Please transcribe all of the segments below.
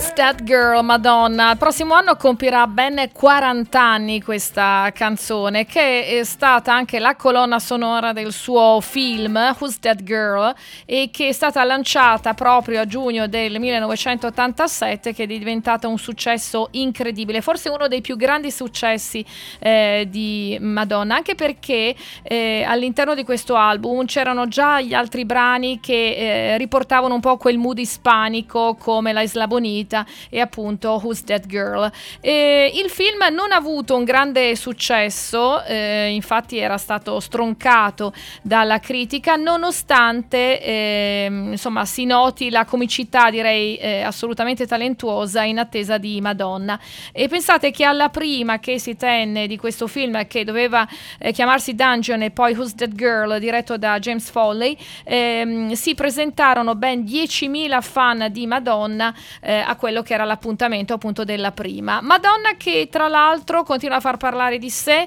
Who's That Girl, Madonna. Il prossimo anno compirà ben 40 anni questa canzone, che è stata anche la colonna sonora del suo film Who's That Girl, e che è stata lanciata proprio a giugno del 1987, che è diventata un successo incredibile, forse uno dei più grandi successi di Madonna, anche perché all'interno di questo album c'erano già gli altri brani che riportavano un po' quel mood ispanico, come La Isla Bonita e appunto Who's That Girl. Il film non ha avuto un grande successo, infatti era stato stroncato dalla critica, nonostante insomma si noti la comicità, direi assolutamente talentuosa, in attesa di Madonna. E pensate che alla prima che si tenne di questo film, che doveva chiamarsi Dungeon e poi Who's That Girl, diretto da James Foley, si presentarono ben 10.000 fan di Madonna a quello che era l'appuntamento appunto della prima. Madonna, che tra l'altro continua a far parlare di sé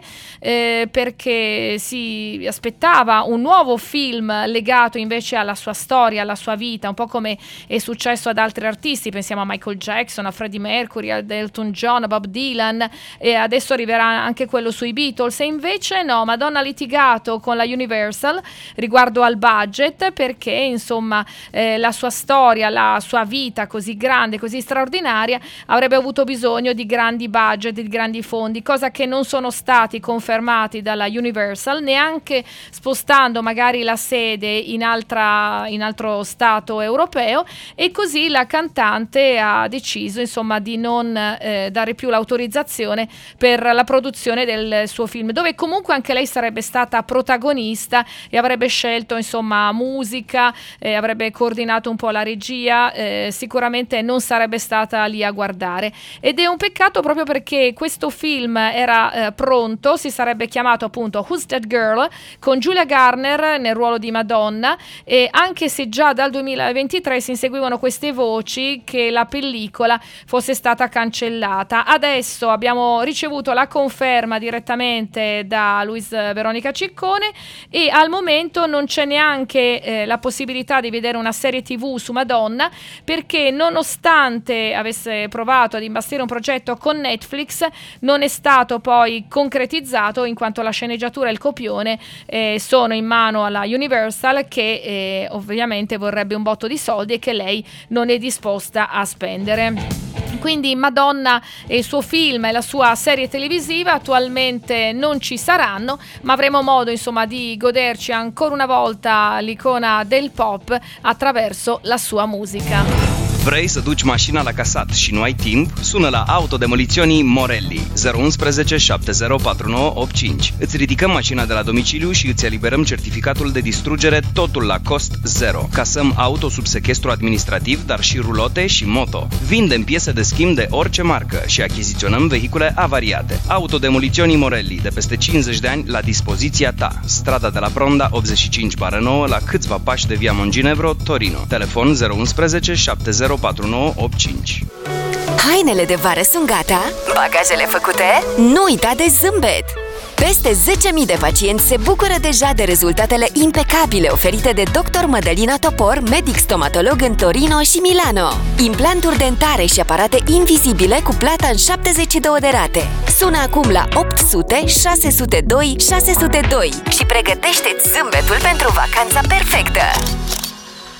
perché si aspettava un nuovo film legato invece alla sua storia, alla sua vita, un po' come è successo ad altri artisti. Pensiamo a Michael Jackson, a Freddie Mercury, ad Elton John, a Bob Dylan, e adesso arriverà anche quello sui Beatles. E invece no, Madonna ha litigato con la Universal riguardo al budget, perché insomma la sua storia, la sua vita così grande, così straordinaria, avrebbe avuto bisogno di grandi budget, di grandi fondi, cosa che non sono stati confermati dalla Universal, neanche spostando magari la sede in altro stato europeo, e così la cantante ha deciso insomma di non dare più l'autorizzazione per la produzione del suo film, dove comunque anche lei sarebbe stata protagonista e avrebbe scelto insomma musica, avrebbe coordinato un po' la regia, sicuramente non sarebbe stata lì a guardare. Ed è un peccato, proprio perché questo film era pronto, si sarebbe chiamato appunto Who's That Girl, con Julia Garner nel ruolo di Madonna, e anche se già dal 2023 si inseguivano queste voci che la pellicola fosse stata cancellata. Adesso abbiamo ricevuto la conferma direttamente da Luis Veronica Ciccone, e al momento non c'è neanche la possibilità di vedere una serie TV su Madonna, perché nonostante avesse provato ad imbastire un progetto con Netflix, non è stato poi concretizzato, in quanto la sceneggiatura e il copione sono in mano alla Universal, che ovviamente vorrebbe un botto di soldi e che lei non è disposta a spendere. Quindi Madonna e il suo film e la sua serie televisiva attualmente non ci saranno, ma avremo modo insomma di goderci ancora una volta l'icona del pop attraverso la sua musica. Vrei să duci mașina la casat și nu ai timp? Sună la Autodemoliționii Morelli 011 704985. Îți ridicăm mașina de la domiciliu și îți eliberăm certificatul de distrugere, totul la cost zero. Casăm auto sub sechestru administrativ, dar și rulote și moto. Vindem piese de schimb de orice marcă și achiziționăm vehicule avariate. Autodemoliționii Morelli, de peste 50 de ani, la dispoziția ta. Strada de la Pronda 85/9, la câțiva pași de via Monginevro, Torino. Telefon 011 704985. Hainele de vară sunt gata? Bagajele făcute? Nu uita de zâmbet! Peste 10.000 de pacienți se bucură deja de rezultatele impecabile oferite de Dr. Mădălina Topor, medic stomatolog în Torino și Milano. Implanturi dentare și aparate invizibile cu plata în 72 de rate. Sună acum la 800 602 602 și pregătește-ți zâmbetul pentru vacanța perfectă!